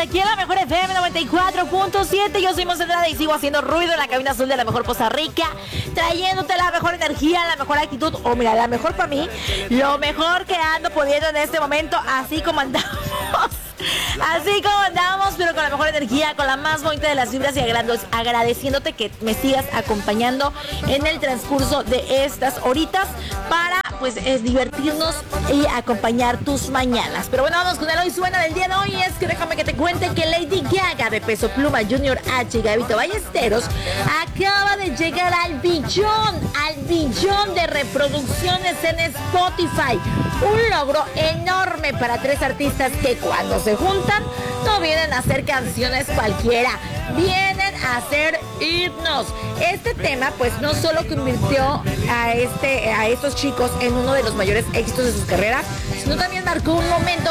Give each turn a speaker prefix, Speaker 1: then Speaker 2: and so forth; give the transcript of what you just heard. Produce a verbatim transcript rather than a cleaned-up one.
Speaker 1: aquí en la Mejor F M noventa y cuatro punto siete. Yo soy Monserrat y sigo haciendo ruido en la cabina azul de la Mejor Poza Rica, trayéndote la mejor energía, la mejor actitud, o mira, la mejor para mí, lo mejor que ando pudiendo en este momento, así como andamos. Así como andamos, pero con la mejor energía, con la más bonita de las vibras y agradeciéndote que me sigas acompañando en el transcurso de estas horitas para, pues, es divertirnos y acompañar tus mañanas. Pero bueno, vamos con el hoy suena del día de hoy. Es que déjame que te cuente que Lady Gaga de Peso Pluma, Junior H y Gabito Ballesteros acaba de llegar al billón, al billón de reproducciones en Spotify. Un logro enorme para tres artistas que cuando se juntan no vienen a hacer canciones cualquiera, vienen a hacer himnos. Este tema pues no solo convirtió a este a estos chicos en uno de los mayores éxitos de sus carreras, sino también marcó un momento